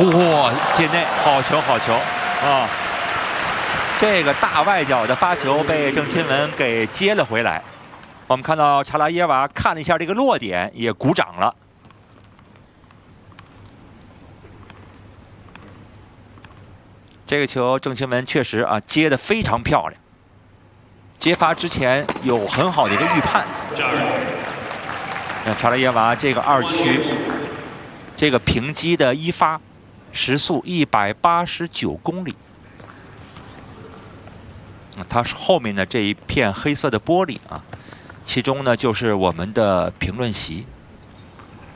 哇，界内好球好球啊！这个大外角的发球被郑钦文给接了回来。我们看到查拉耶娃看了一下这个落点，也鼓掌了。这个球郑钦文确实啊接得非常漂亮，接发之前有很好的一个预判。那查拉耶娃这个2区，这个平击的一发，时速189公里。它是后面的这一片黑色的玻璃啊，其中呢就是我们的评论席。